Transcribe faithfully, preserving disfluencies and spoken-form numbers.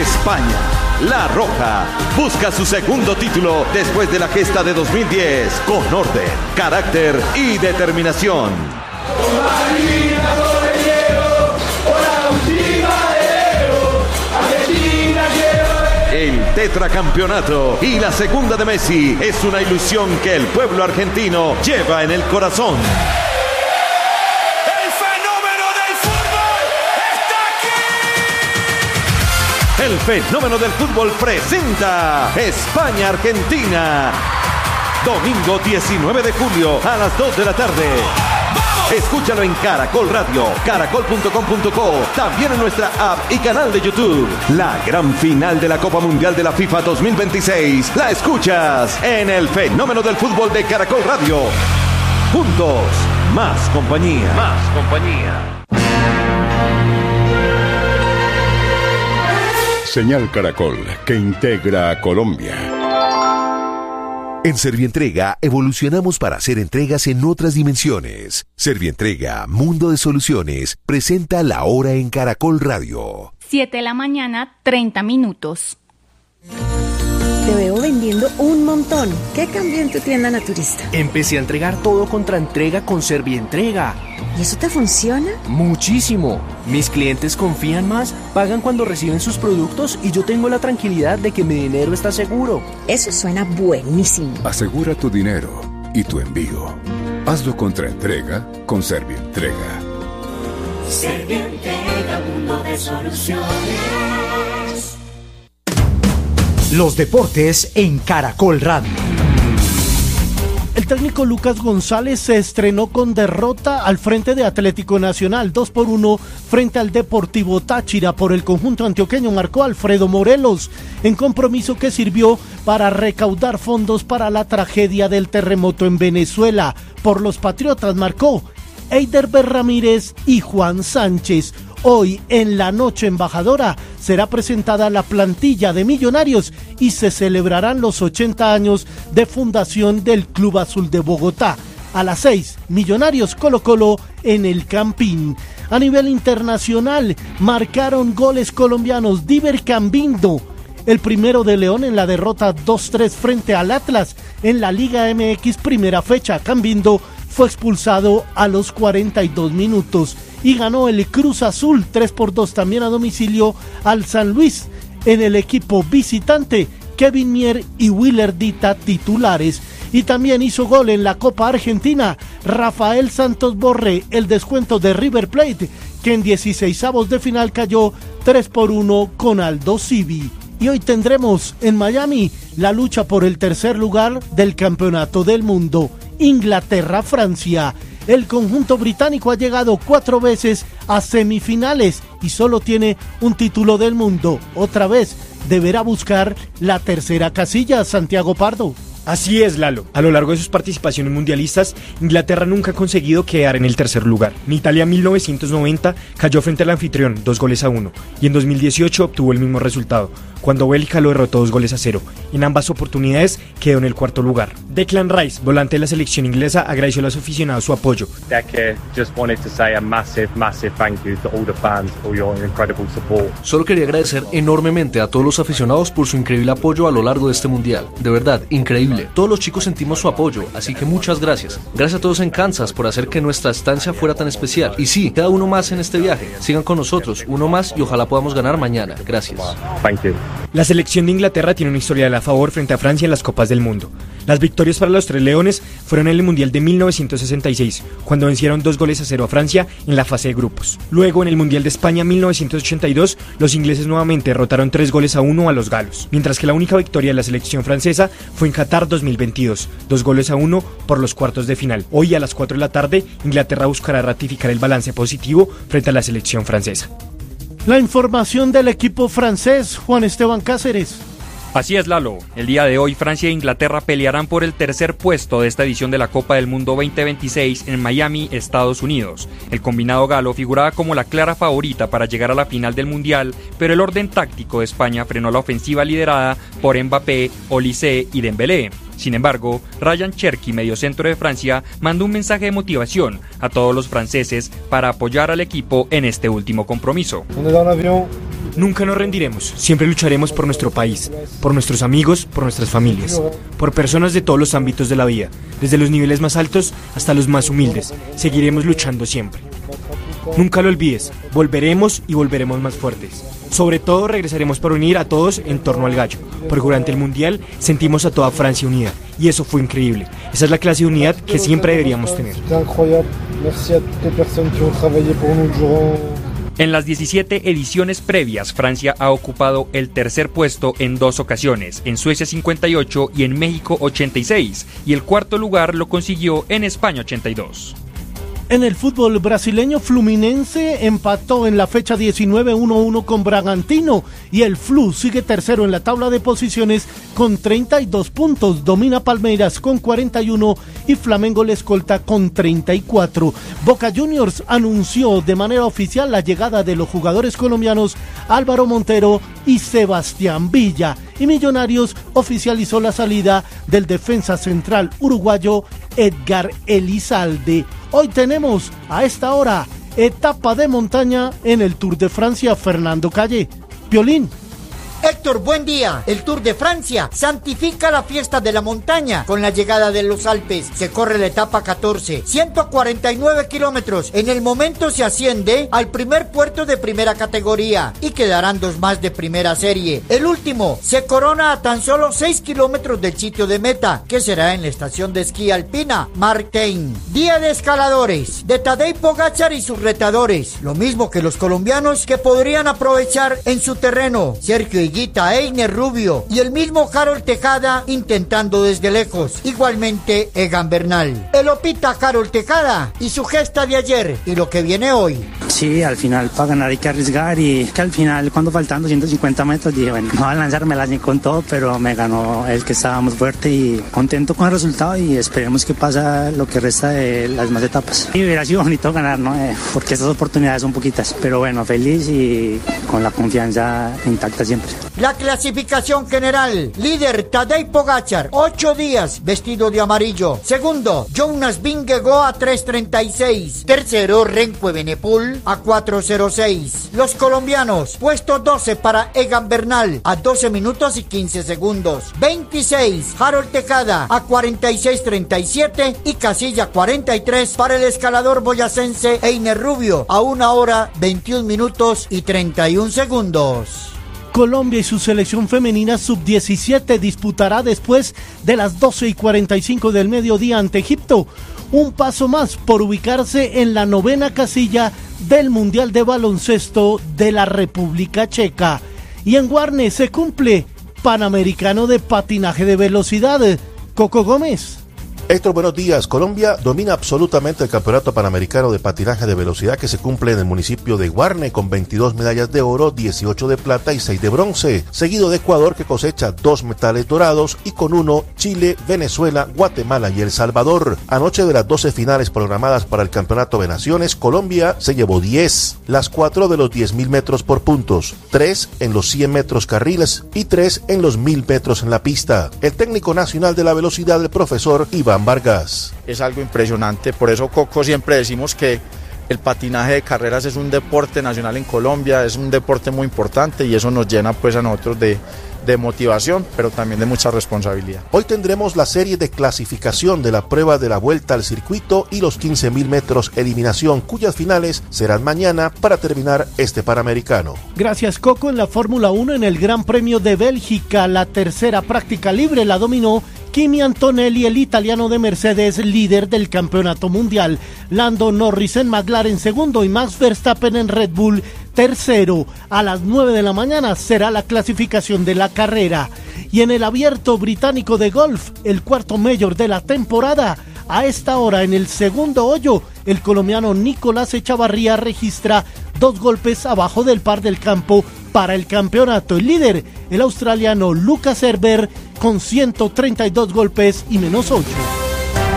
España, La Roja, busca su segundo título después de la gesta de dos mil diez con orden, carácter y determinación. El tetracampeonato y la segunda de Messi es una ilusión que el pueblo argentino lleva en el corazón. ¡El fenómeno del fútbol está aquí! El fenómeno del fútbol presenta España-Argentina. Domingo diecinueve de julio a las dos de la tarde. Escúchalo en Caracol Radio, caracol punto com punto co, también en nuestra app y canal de YouTube. La gran final de la Copa Mundial de la FIFA dos mil veintiséis la escuchas en el fenómeno del fútbol de Caracol Radio. Juntos, más compañía. Más compañía. Señal Caracol, que integra a Colombia. En Servientrega evolucionamos para hacer entregas en otras dimensiones. Servientrega, Mundo de Soluciones, presenta La Hora en Caracol Radio. siete de la mañana, treinta minutos. Te veo vendiendo un montón. ¿Qué cambió en tu tienda naturista? Empecé a entregar todo contra entrega con Servientrega. ¿Y eso te funciona? Muchísimo. Mis clientes confían más, pagan cuando reciben sus productos y yo tengo la tranquilidad de que mi dinero está seguro. Eso suena buenísimo. Asegura tu dinero y tu envío. Hazlo contra entrega con Servientrega. Servientrega, mundo de soluciones. Los deportes en Caracol Radio. El técnico Lucas González se estrenó con derrota al frente de Atlético Nacional, dos por uno frente al Deportivo Táchira. Por el conjunto antioqueño marcó Alfredo Morelos, en compromiso que sirvió para recaudar fondos para la tragedia del terremoto en Venezuela. Por los Patriotas marcó Eider Ramírez y Juan Sánchez. Hoy en la noche embajadora será presentada la plantilla de Millonarios y se celebrarán los ochenta años de fundación del Club Azul de Bogotá. A las seis, Millonarios Colo Colo en el Campín. A nivel internacional marcaron goles colombianos Diver Cambindo, el primero de León en la derrota dos tres frente al Atlas en la Liga M X primera fecha. Cambindo fue expulsado a los cuarenta y dos minutos y ganó el Cruz Azul tres por dos también a domicilio al San Luis. En el equipo visitante, Kevin Mier y Willer Dita titulares. Y también hizo gol en la Copa Argentina Rafael Santos Borré, el descuento de River Plate, que en dieciseisavos de final cayó tres por uno con Aldo Civi. Y hoy tendremos en Miami la lucha por el tercer lugar del Campeonato del Mundo. Inglaterra-Francia. El conjunto británico ha llegado cuatro veces a semifinales y solo tiene un título del mundo. Otra vez deberá buscar la tercera casilla, Santiago Pardo. Así es, Lalo. A lo largo de sus participaciones mundialistas, Inglaterra nunca ha conseguido quedar en el tercer lugar. En Italia mil novecientos noventa cayó frente al anfitrión dos goles a uno y en dos mil dieciocho obtuvo el mismo resultado, cuando Bélgica lo derrotó dos goles a cero. En ambas oportunidades quedó en el cuarto lugar. Declan Rice, volante de la selección inglesa, agradeció a los aficionados su apoyo. Solo quería agradecer enormemente a todos los aficionados por su increíble apoyo a lo largo de este mundial. De verdad, increíble. Todos los chicos sentimos su apoyo, así que muchas gracias. Gracias a todos en Kansas por hacer que nuestra estancia fuera tan especial. Y sí, queda uno más en este viaje. Sigan con nosotros, uno más y ojalá podamos ganar mañana. Gracias. Thank you. La selección de Inglaterra tiene una historia a favor frente a Francia en las Copas del Mundo. Las victorias para los Tres Leones fueron en el Mundial de mil novecientos sesenta y seis, cuando vencieron dos goles a cero a Francia en la fase de grupos. Luego, en el Mundial de España mil novecientos ochenta y dos, los ingleses nuevamente derrotaron tres goles a uno a los galos, mientras que la única victoria de la selección francesa fue en Qatar dos mil veintidós, dos goles a uno por los cuartos de final. Hoy a las cuatro de la tarde, Inglaterra buscará ratificar el balance positivo frente a la selección francesa. La información del equipo francés, Juan Esteban Cáceres. Así es, Lalo. El día de hoy Francia e Inglaterra pelearán por el tercer puesto de esta edición de la Copa del Mundo veinte veintiséis en Miami, Estados Unidos. El combinado galo figuraba como la clara favorita para llegar a la final del Mundial, pero el orden táctico de España frenó la ofensiva liderada por Mbappé, Olise y Dembélé. Sin embargo, Ryan Cherki, mediocentro de Francia, mandó un mensaje de motivación a todos los franceses para apoyar al equipo en este último compromiso. Nunca nos rendiremos, siempre lucharemos por nuestro país, por nuestros amigos, por nuestras familias, por personas de todos los ámbitos de la vida, desde los niveles más altos hasta los más humildes. Seguiremos luchando siempre. Nunca lo olvides, volveremos y volveremos más fuertes. Sobre todo regresaremos para unir a todos en torno al gallo, porque durante el Mundial sentimos a toda Francia unida, y eso fue increíble. Esa es la clase de unidad que siempre deberíamos tener. En las diecisiete ediciones previas, Francia ha ocupado el tercer puesto en dos ocasiones, en Suecia cincuenta y ocho y en México ochenta y seis, y el cuarto lugar lo consiguió en España ochenta y dos. En el fútbol brasileño, Fluminense empató en la fecha diecinueve uno uno con Bragantino y el Flu sigue tercero en la tabla de posiciones con treinta y dos puntos. Domina Palmeiras con cuarenta y uno y Flamengo le escolta con treinta y cuatro. Boca Juniors anunció de manera oficial la llegada de los jugadores colombianos Álvaro Montero y Sebastián Villa. Y Millonarios oficializó la salida del defensa central uruguayo Edgar Elizalde. Hoy tenemos a esta hora etapa de montaña en el Tour de Francia. Fernando Calle, Piolín. Héctor, buen día. El Tour de Francia santifica la fiesta de la montaña con la llegada de los Alpes. Se corre la etapa catorce, ciento cuarenta y nueve kilómetros. En el momento se asciende al primer puerto de primera categoría y quedarán dos más de primera serie. El último se corona a tan solo seis kilómetros del sitio de meta, que será en la estación de esquí alpina Martin. Día de escaladores, de Tadej Pogačar y sus retadores, lo mismo que los colombianos que podrían aprovechar en su terreno. Sergio Higuita, Einer Rubio y el mismo Harold Tejada intentando desde lejos. Igualmente Egan Bernal. El opita Harold Tejada y su gesta de ayer y lo que viene hoy. Sí, al final para ganar hay que arriesgar y que al final cuando faltando ciento cincuenta metros dije, bueno, no voy a lanzármela ni con todo, pero me ganó el que estábamos fuerte y contento con el resultado y esperemos que pasa lo que resta de las demás etapas. Y hubiera sido bonito ganar, ¿no? Eh, porque estas oportunidades son poquitas, pero bueno, feliz y con la confianza intacta siempre. La clasificación general: líder Tadej Pogačar, ocho días vestido de amarillo. Segundo, Jonas Vingegaard a tres treinta y seis. Tercero, Remco Evenepoel a cuatro cero seis. Los colombianos, puesto doce para Egan Bernal a doce minutos y quince segundos. veintiséis, Harold Tejada a cuarenta y seis treinta y siete y casilla cuarenta y tres para el escalador boyacense Einer Rubio a una hora veintiún minutos y treinta y un segundos. Colombia y su selección femenina sub diecisiete disputará después de las doce y cuarenta y cinco del mediodía ante Egipto. Un paso más por ubicarse en la novena casilla del Mundial de Baloncesto de la República Checa. Y en Guarne se cumple Panamericano de Patinaje de Velocidad. Coco Gómez. Héctor, buenos días. Colombia domina absolutamente el Campeonato Panamericano de Patinaje de Velocidad que se cumple en el municipio de Guarne con veintidós medallas de oro, dieciocho de plata y seis de bronce, seguido de Ecuador que cosecha dos metales dorados y con uno Chile, Venezuela, Guatemala y El Salvador. Anoche de las doce finales programadas para el Campeonato de Naciones, Colombia se llevó diez, las cuatro de los diez mil metros por puntos, tres en los cien metros carriles y tres en los mil metros en la pista. El técnico nacional de la velocidad, el profesor Iván Vargas. Es algo impresionante, por eso Coco siempre decimos que el patinaje de carreras es un deporte nacional en Colombia, es un deporte muy importante y eso nos llena pues a nosotros de, de motivación, pero también de mucha responsabilidad. Hoy tendremos la serie de clasificación de la prueba de la vuelta al circuito y los quince mil metros eliminación, cuyas finales serán mañana para terminar este Panamericano. Gracias, Coco. En la Fórmula uno, en el Gran Premio de Bélgica, la tercera práctica libre la dominó Kimi Antonelli, el italiano de Mercedes, líder del campeonato mundial. Lando Norris en McLaren segundo y Max Verstappen en Red Bull tercero. A las nueve de la mañana será la clasificación de la carrera. Y en el Abierto Británico de Golf, el cuarto mayor de la temporada, a esta hora en el segundo hoyo, el colombiano Nicolás Echavarría registra dos golpes abajo del par del campo para el campeonato. El líder, el australiano Lucas Herbert, con ciento treinta y dos golpes y menos ocho.